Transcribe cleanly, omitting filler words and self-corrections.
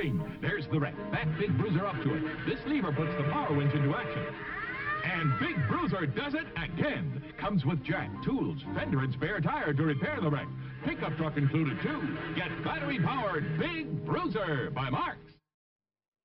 Ching! There's the wreck. That Big Bruiser up to it. This lever puts the power winch into action. And Big Bruiser does it again. Comes with jack, tools, fender, and spare tire to repair the wreck. Pickup truck included, too. Get battery-powered Big Bruiser by Marx.